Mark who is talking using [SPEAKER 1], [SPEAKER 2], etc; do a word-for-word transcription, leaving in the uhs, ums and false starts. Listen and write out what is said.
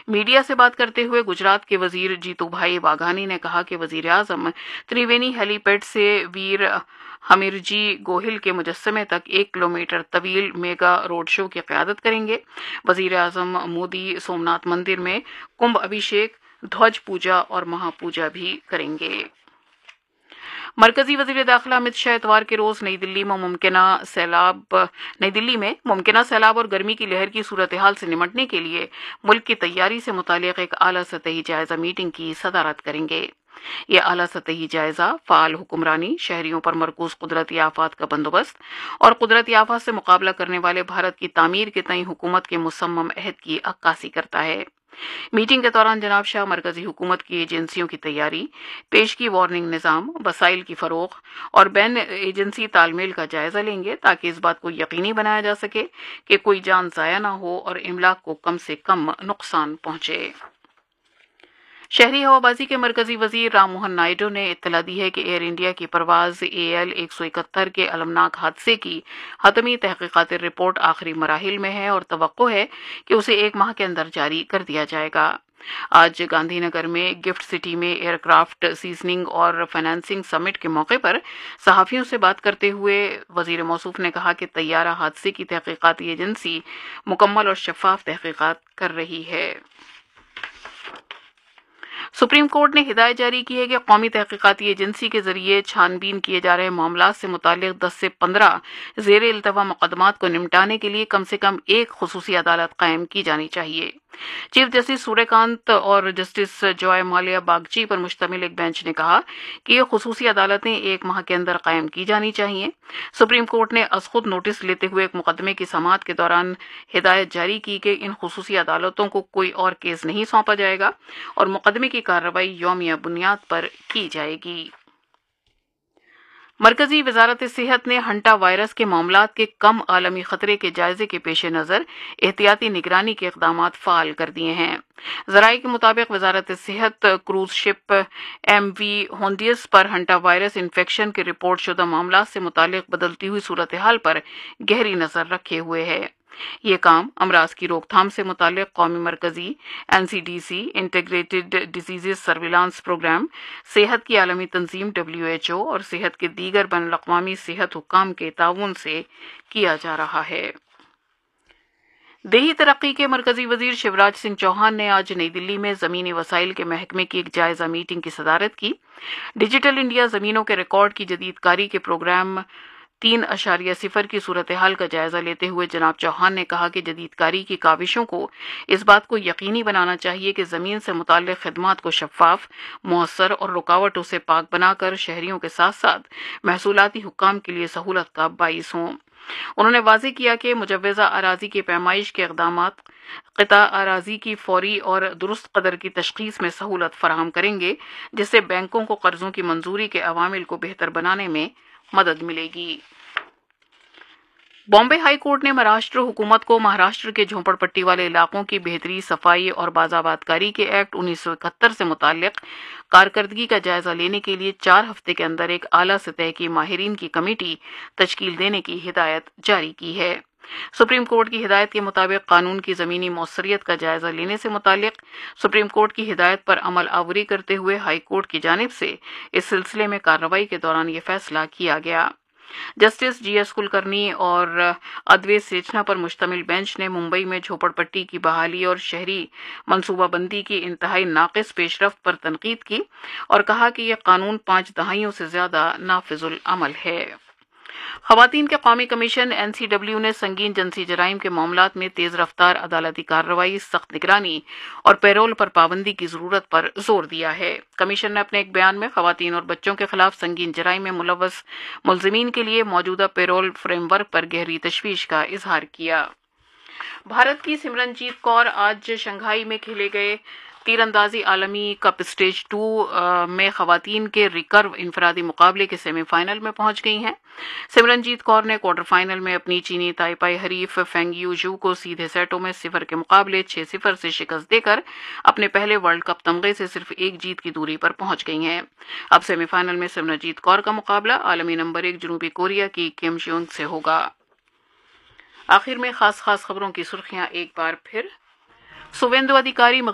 [SPEAKER 1] Media سے بات کرتے ہوئے گجرات کے وزیر جیتو بھائی واگھانی نے کہا کہ وزیر اعظم تریوینی ہیلی پیڈ سے ویر ہمیرجی گوہل کے مجسمے تک ایک کلومیٹر طویل میگا روڈ شو کی قیادت کریں گے۔ وزیر اعظم مودی سومناتھ مندر میں کنبھ ابھیشیک، دھوج پوجا اور مہا پوجا بھی کریں گے۔ مرکزی وزیر داخلہ امت شاہ اتوار کے روز نئی دلی میں ممکنہ سیلاب نئی دلی میں ممکنہ سیلاب اور گرمی کی لہر کی صورتحال سے نمٹنے کے لیے ملک کی تیاری سے متعلق ایک اعلیٰ سطحی جائزہ میٹنگ کی صدارت کریں گے۔ یہ اعلیٰ سطحی جائزہ فعال حکمرانی، شہریوں پر مرکوز قدرتی آفات کا بندوبست اور قدرتی آفات سے مقابلہ کرنے والے بھارت کی تعمیر کے تئیں حکومت کے مصمم عہد کی عکاسی کرتا ہے۔ میٹنگ کے دوران جناب شاہ مرکزی حکومت کی ایجنسیوں کی تیاری، پیشگی وارننگ نظام، وسائل کی فروغ اور بین ایجنسی تال میل کا جائزہ لیں گے تاکہ اس بات کو یقینی بنایا جا سکے کہ کوئی جان ضائع نہ ہو اور املاک کو کم سے کم نقصان پہنچے۔ شہری ہوابازی کے مرکزی وزیر رام موہن نائیڈو نے اطلاع دی ہے کہ ایئر انڈیا کی پرواز اے ایل ایک سو اکہتر کے المناک حادثے کی حتمی تحقیقاتی رپورٹ آخری مراحل میں ہے اور توقع ہے کہ اسے ایک ماہ کے اندر جاری کر دیا جائے گا۔ آج گاندھی نگر میں گفٹ سٹی میں ایئر کرافٹ سیزننگ اور فائنانسنگ سمٹ کے موقع پر صحافیوں سے بات کرتے ہوئے وزیر موصوف نے کہا کہ طیارہ حادثے کی تحقیقاتی ایجنسی مکمل اور شفاف تحقیقات کر رہی ہے۔ سپریم کورٹ نے ہدایت جاری کی ہے کہ قومی تحقیقاتی ایجنسی کے ذریعے چھان بین کیے جا رہے معاملات سے متعلق دس سے پندرہ زیر التوا مقدمات کو نمٹانے کے لیے کم سے کم ایک خصوصی عدالت قائم کی جانی چاہیے۔ چیف جسٹس سوریہ کانت اور جسٹس جوائے مالیہ باگچی پر مشتمل ایک بینچ نے کہا کہ یہ خصوصی عدالتیں ایک ماہ کے اندر قائم کی جانی چاہیے۔ سپریم کورٹ نے از خود نوٹس لیتے ہوئے ایک مقدمے کی سماعت کے دوران ہدایت جاری کی کہ ان خصوصی عدالتوں کو کوئی اور کیس نہیں سونپا جائے گا اور مقدمے کی کارروائی یومیہ بنیاد پر کی جائے گی۔ مرکزی وزارت صحت نے ہنٹا وائرس کے معاملات کے کم عالمی خطرے کے جائزے کے پیش نظر احتیاطی نگرانی کے اقدامات فعال کر دیے ہیں۔ ذرائع کے مطابق وزارت صحت کروز شپ ایم وی ہونڈیس پر ہنٹا وائرس انفیکشن کے رپورٹ شدہ معاملات سے متعلق بدلتی ہوئی صورتحال پر گہری نظر رکھے ہوئے ہے۔ یہ کام امراض کی روک تھام سے متعلق قومی مرکزی N C D C integrated disease surveillance programme, صحت کی عالمی تنظیم ڈبلیو ایچ او اور صحت کے دیگر بین الاقوامی صحت حکام کے تعاون سے کیا جا رہا ہے۔ دیہی ترقی کے مرکزی وزیر شیوراج سنگھ چوہان نے آج نئی دلی میں زمینی وسائل کے محکمے کی ایک جائزہ میٹنگ کی صدارت کی۔ ڈیجیٹل انڈیا زمینوں کے ریکارڈ کی جدید کاری کے پروگرام تین اشاریہ صفر کی صورتحال کا جائزہ لیتے ہوئے جناب چوہان نے کہا کہ جدید کاری کی کاوشوں کو اس بات کو یقینی بنانا چاہیے کہ زمین سے متعلق خدمات کو شفاف، مؤثر اور رکاوٹوں سے پاک بنا کر شہریوں کے ساتھ ساتھ محصولاتی حکام کے لیے سہولت کا باعث ہوں۔ انہوں نے واضح کیا کہ مجوزہ اراضی کی پیمائش کے اقدامات قطع اراضی کی فوری اور درست قدر کی تشخیص میں سہولت فراہم کریں گے، جس سے بینکوں کو قرضوں کی منظوری کے عوامل کو بہتر بنانے میں مدد ملے گی۔ بامبے ہائی کورٹ نے مہاراشٹر حکومت کو مہاراشٹر کے جھونپڑ پٹی والے علاقوں کی بہتری، صفائی اور بازآباد کاری کے ایکٹ انیس سو اکہتر سے متعلق کارکردگی کا جائزہ لینے کے لیے چار ہفتے کے اندر ایک اعلیٰ سطح کی ماہرین کی کمیٹی تشکیل دینے کی ہدایت جاری کی ہے۔ سپریم کورٹ کی ہدایت کے مطابق قانون کی زمینی موثریت کا جائزہ لینے سے متعلق سپریم کورٹ کی ہدایت پر عمل آوری کرتے ہوئے ہائی کورٹ کی جانب سے اس سلسلے میں کارروائی کے دوران یہ فیصلہ کیا گیا۔ جسٹس جی ایس کلکرنی اور ادویت سیچنا پر مشتمل بینچ نے ممبئی میں جھوپڑ پٹی کی بحالی اور شہری منصوبہ بندی کی انتہائی ناقص پیش رفت پر تنقید کی اور کہا کہ یہ قانون پانچ دہائیوں سے زیادہ نافذ العمل ہے۔ خواتین کے قومی کمیشن این سی ڈبلیو نے سنگین جنسی جرائم کے معاملات میں تیز رفتار عدالتی کارروائی، سخت نگرانی اور پیرول پر پابندی کی ضرورت پر زور دیا ہے۔ کمیشن نے اپنے ایک بیان میں خواتین اور بچوں کے خلاف سنگین جرائم میں ملوث ملزمین کے لیے موجودہ پیرول فریم ورک پر گہری تشویش کا اظہار کیا۔ بھارت کی سمرنجیت کور آج شنگھائی میں کھیلے گئے تیر اندازی عالمی کپ اسٹیج ٹو میں خواتین کے ریکرو انفرادی مقابلے کے سیمی فائنل میں پہنچ گئی ہیں۔ سمرنجیت کور نے کوارٹر فائنل میں اپنی چینی تائپائی حریف فینگ یو جھو کو سیدھے سیٹوں میں صفر کے مقابلے چھ صفر سے شکست دے کر اپنے پہلے ورلڈ کپ تمغے سے صرف ایک جیت کی دوری پر پہنچ گئی ہیں۔ اب سیمی فائنل میں سمرنجیت کور کا مقابلہ عالمی نمبر ایک جنوبی کوریا کی کیم جیونگ سے ہوگا۔ آخر میں خاص خاص خبروں کی سرخیاں ایک بار پھر۔ سویندو ادھیکاری